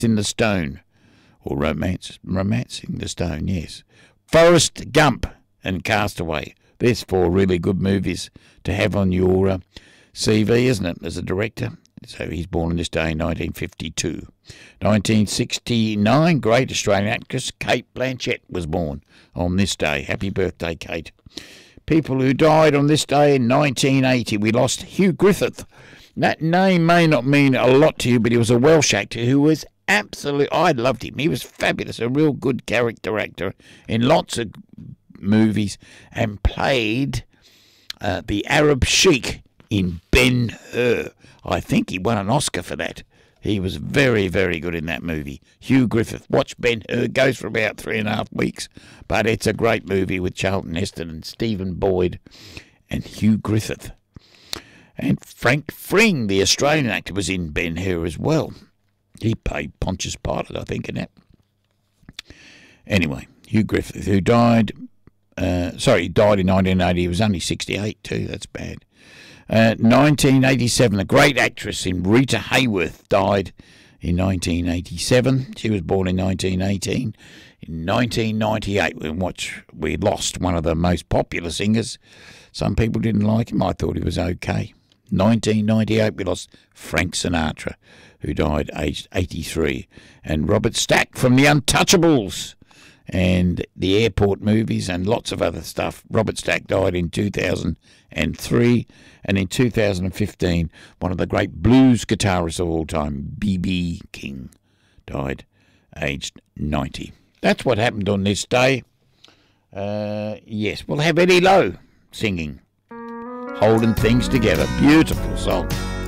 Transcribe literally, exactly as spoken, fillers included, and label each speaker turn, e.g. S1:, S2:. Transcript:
S1: in the Stone, or Romance, Romancing the Stone, yes. Forrest Gump and Castaway. There's four really good movies to have on your uh, C V, isn't it, as a director? So he's born on this day in nineteen fifty-two. nineteen sixty-nine, great Australian actress Kate Blanchett was born on this day. Happy birthday, Kate. People who died on this day in nineteen eighty. We lost Hugh Griffith. That name may not mean a lot to you, but he was a Welsh actor who was absolutely... I loved him. He was fabulous, a real good character actor in lots of movies, and played uh, the Arab Sheik in Ben-Hur. I think he won an Oscar for that. He was very, very good in that movie. Hugh Griffith. Watch Ben-Hur. Goes for about three and a half weeks, but it's a great movie with Charlton Heston and Stephen Boyd and Hugh Griffith. And Frank Fring, the Australian actor, was in Ben-Hur as well. He played Pontius Pilate, I think, in that. Anyway, Hugh Griffith, who died... Uh, sorry, he died in nineteen eighty. He was only sixty-eight too. That's bad. Uh, nineteen eighty-seven, a great actress in Rita Hayworth died in nineteen eighty-seven. She was born in nineteen eighteen. In nineteen ninety-eight, we watched, we lost one of the most popular singers. Some people didn't like him. I thought he was okay. nineteen ninety-eight, we lost Frank Sinatra, who died aged eighty-three. And Robert Stack from The Untouchables and the Airport movies and lots of other stuff. Robert Stack died in two thousand three, and in two thousand fifteen, one of the great blues guitarists of all time, B B King, died aged ninety. That's what happened on this day. Uh, yes, we'll have Eddie Lowe singing, Holding Things Together. Beautiful song.